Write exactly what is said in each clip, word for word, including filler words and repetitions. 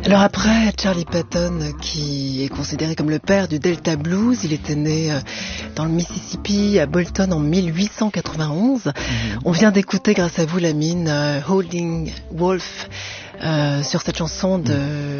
Alors après Charlie Patton, qui est considéré comme le père du Delta Blues, il était né dans le Mississippi, à Bolton, en mille huit cent quatre-vingt-onze. Mm-hmm. On vient d'écouter, grâce à vous, Lamine, uh, Holding Wolf, euh, sur cette chanson de,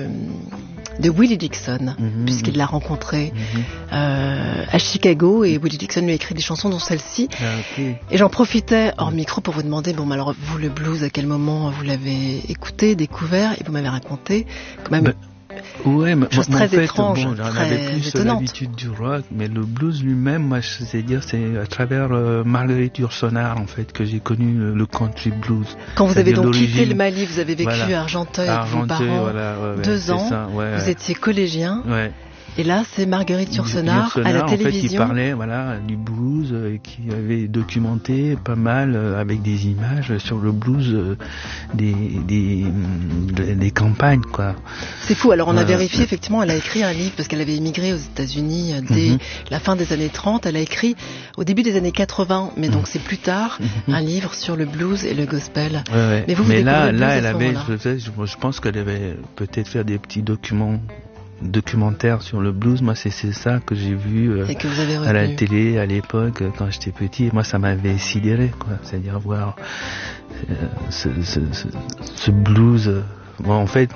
de Willie Dixon, mm-hmm. puisqu'il l'a rencontré mm-hmm. euh, à Chicago, et Willie Dixon lui a écrit des chansons, dont celle-ci. Ah, okay. Et j'en profitais hors micro pour vous demander, bon, alors vous, le blues, à quel moment vous l'avez écouté, découvert, et vous m'avez raconté quand même... Ben... Ouais, mais chose moi, très en fait, étrange, bon, j'en très avais plus étonnante. l'habitude du rock, mais le blues lui-même, moi, je sais dire, c'est à travers euh, Marguerite Yourcenar, en fait, que j'ai connu le, le country blues. Quand vous avez donc quitté le Mali, vous avez vécu voilà. à Argenteuil avec vos parents, voilà, ouais, ouais, deux ans, ça, ouais, vous ouais. étiez collégien. Ouais. Et là, c'est Marguerite Yourcenar à la en télévision. Fait, qui parlait, voilà, du blues, euh, qui avait documenté pas mal euh, avec des images sur le blues euh, des, des, des, des campagnes, quoi. C'est fou. Alors, on a euh, vérifié, effectivement, elle a écrit un livre parce qu'elle avait émigré aux États-Unis euh, dès mm-hmm. la fin des années trente. Elle a écrit au début des années quatre-vingts, mais donc mm-hmm. c'est plus tard, mm-hmm. un livre sur le blues et le gospel. Ouais, ouais. Mais vous, vous mais là, là, elle avait, je, je pense qu'elle avait peut-être fait des petits documents. documentaire sur le blues. Moi, c'est, c'est ça que j'ai vu euh, que vous avez à la télé à l'époque quand j'étais petit. Et moi, ça m'avait sidéré, quoi. C'est-à-dire voir euh, ce, ce, ce, ce blues. Euh, bon, en fait,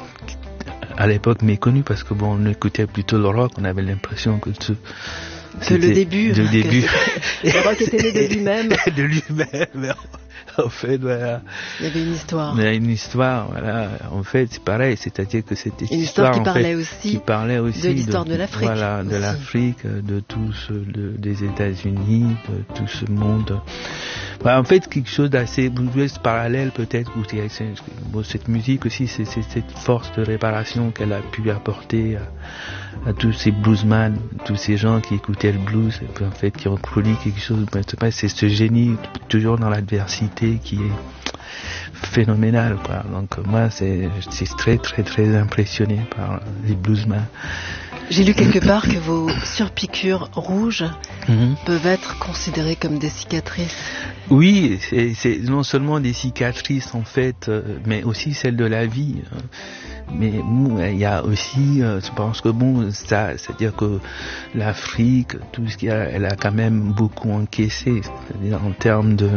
à l'époque méconnu, parce que bon, on écoutait plutôt le rock. On avait l'impression que ce, que le début, le début, le rock était né de lui-même. de lui-même. En fait, voilà. Il y avait une histoire. Il y a une histoire, voilà. En fait, c'est pareil, c'est-à-dire que c'était une histoire, histoire qui, parlait fait, aussi qui parlait aussi de l'histoire de, de l'Afrique. Voilà, aussi. de l'Afrique, de tout ce, de, des États-Unis, de tout ce monde. Bah, en fait, quelque chose d'assez parallèle peut-être. Où bon, cette musique aussi, c'est, c'est cette force de réparation qu'elle a pu apporter à, à tous ces bluesmen, tous ces gens qui écoutaient le blues, et puis en fait qui ont produit quelque chose. C'est ce génie toujours dans l'adversité qui est phénoménal, quoi. Donc moi, c'est, c'est très très très impressionné par les bluesmen. J'ai lu quelque part que vos surpiqûres rouges mm-hmm. peuvent être considérées comme des cicatrices. Oui, c'est, c'est non seulement des cicatrices en fait, euh, mais aussi celles de la vie. Mais bon, il y a aussi, euh, je pense que bon, ça, c'est-à-dire que l'Afrique, tout ce qu'il y a, elle a quand même beaucoup encaissé, c'est-à-dire en termes de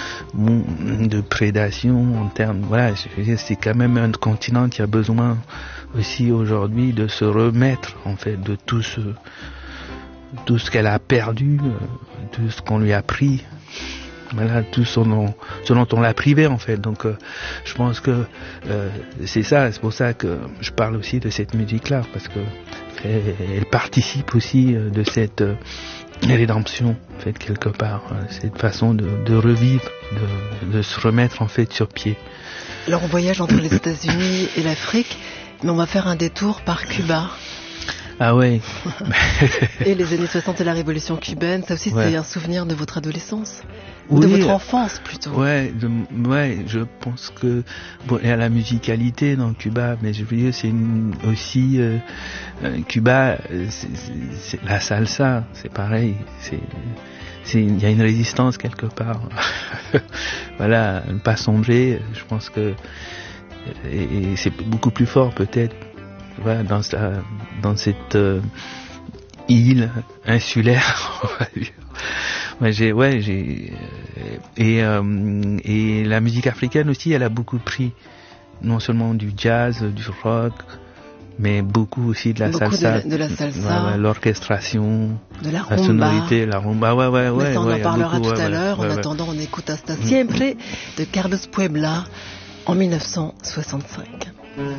de prédation, en termes, voilà, je veux dire, c'est quand même un continent qui a besoin aussi aujourd'hui de se remettre en fait de tout ce tout ce qu'elle a perdu, tout ce qu'on lui a pris. Voilà, tout ce dont, ce dont on l'a privé en fait. Donc euh, je pense que euh, c'est ça, c'est pour ça que je parle aussi de cette musique-là, parce que elle, elle participe aussi de cette euh, rédemption en fait quelque part, cette façon de, de revivre, de, de se remettre en fait sur pied. Alors on voyage entre les États-Unis et l'Afrique, mais on va faire un détour par Cuba. Ah ouais. Et les années soixante et la révolution cubaine, ça aussi ouais. c'est un souvenir de votre adolescence. Ou oui, de votre enfance plutôt. Ouais, de, ouais, je pense que bon, il y a la musicalité dans Cuba, mais je veux dire c'est une, aussi euh, Cuba, c'est, c'est, c'est la salsa, c'est pareil, c'est c'est il y a une résistance quelque part. Voilà, ne pas sombrer, je pense que et, et c'est beaucoup plus fort peut-être. Voilà, dans sa, dans cette euh, île insulaire, on va dire. Ouais, j'ai, ouais, j'ai, et, euh, et la musique africaine aussi, elle a beaucoup pris, non seulement du jazz, du rock, mais beaucoup aussi de la beaucoup salsa. De la, de la salsa. Ouais, ouais, l'orchestration. De la rumba. La sonorité, la rumba, ouais, ouais, ouais. Mais ça, on ouais, en parlera beaucoup, tout ouais, à l'heure. ouais, en ouais, attendant, on écoute Hasta Siempre de Carlos Puebla en mille neuf cent soixante-cinq.